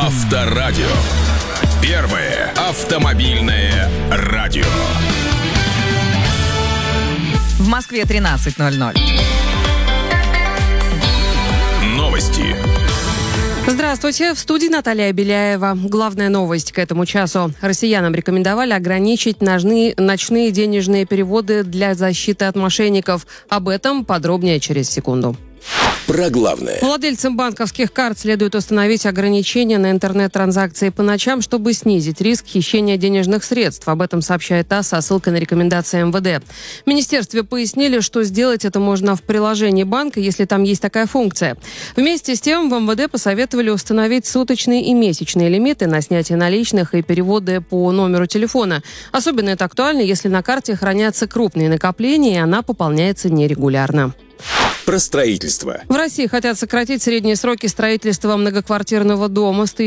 Авторадио. Первое автомобильное радио. В Москве 13:00. Новости. Здравствуйте, в студии Наталья Беляева. Главная новость к этому часу. Россиянам рекомендовали ограничить ночные денежные переводы для защиты от мошенников. Об этом подробнее через секунду. Про главное. Владельцам банковских карт следует установить ограничения на интернет-транзакции по ночам, чтобы снизить риск хищения денежных средств. Об этом сообщает ТАСС со ссылкой на рекомендации МВД. В министерстве пояснили, что сделать это можно в приложении банка, если там есть такая функция. Вместе с тем в МВД посоветовали установить суточные и месячные лимиты на снятие наличных и переводы по номеру телефона. Особенно это актуально, если на карте хранятся крупные накопления, и она пополняется нерегулярно. Про строительство. В России хотят сократить средние сроки строительства многоквартирного дома с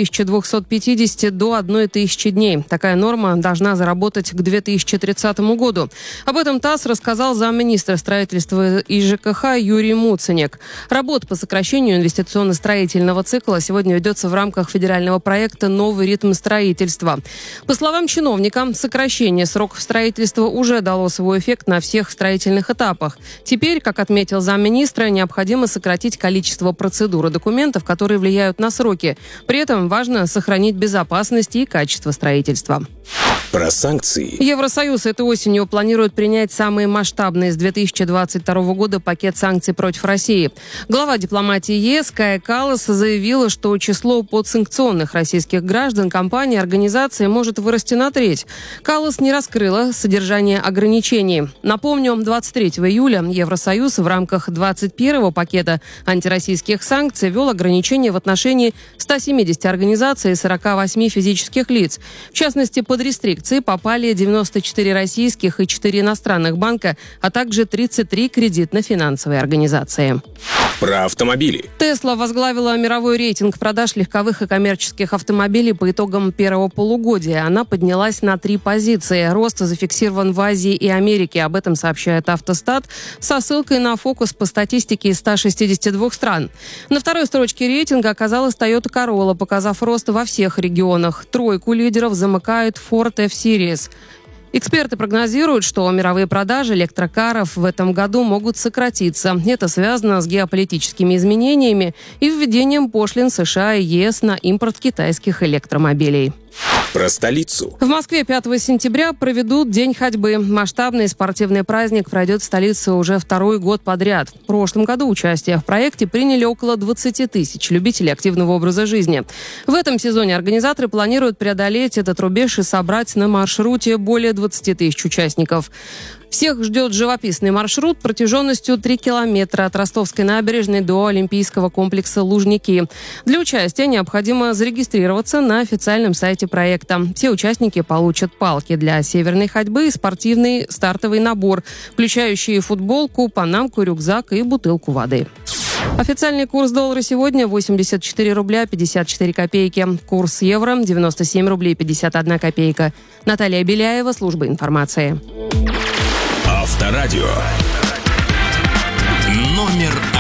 1250 до 1000 дней. Такая норма должна заработать к 2030 году. Об этом ТАСС рассказал замминистра строительства и ЖКХ Юрий Муценек. Работа по сокращению инвестиционно-строительного цикла сегодня ведется в рамках федерального проекта «Новый ритм строительства». По словам чиновника, сокращение сроков строительства уже дало свой эффект на всех строительных этапах. Теперь, как отметил замминистра, необходимо сократить количество процедур и документов, которые влияют на сроки. При этом важно сохранить безопасность и качество строительства. Про санкции. Евросоюз этой осенью планирует принять самый масштабный с 2022 года пакет санкций против России. Глава дипломатии ЕС Кая Каллас заявила, что число подсанкционных российских граждан, компаний, организаций может вырасти на треть. Каллас не раскрыла содержание ограничений. Напомню, 23 июля Евросоюз в рамках 21-го пакета антироссийских санкций ввел ограничения в отношении 170 организаций и 48 физических лиц. В частности, под рестрикции попали 94 российских и 4 иностранных банка, а также 33 кредитно-финансовые организации. Про автомобили. Тесла возглавила мировой рейтинг продаж легковых и коммерческих автомобилей по итогам первого полугодия. Она поднялась на 3 позиции. Рост зафиксирован в Азии и Америке. Об этом сообщает Автостат со ссылкой на фокус по статистике из 162 стран. На второй строчке рейтинга оказалась Toyota Corolla, показав рост во всех регионах. Тройку лидеров замыкает Ford F-Series. Эксперты прогнозируют, что мировые продажи электрокаров в этом году могут сократиться. Это связано с геополитическими изменениями и введением пошлин США и ЕС на импорт китайских электромобилей. Про столицу. В Москве 5 сентября проведут День ходьбы. Масштабный спортивный праздник пройдет в столице уже второй год подряд. В прошлом году участие в проекте приняли около 20 тысяч любителей активного образа жизни. В этом сезоне организаторы планируют преодолеть этот рубеж и собрать на маршруте более 20 тысяч участников. Всех ждет живописный маршрут протяженностью 3 километра от Ростовской набережной до Олимпийского комплекса Лужники. Для участия необходимо зарегистрироваться на официальном сайте проекта. Все участники получат палки для северной ходьбы и спортивный стартовый набор, включающий футболку, панамку, рюкзак и бутылку воды. Официальный курс доллара сегодня 84 рубля 54 копейки. Курс евро 97 рублей 51 копейка. Наталья Беляева, служба информации. Авторадио. Номер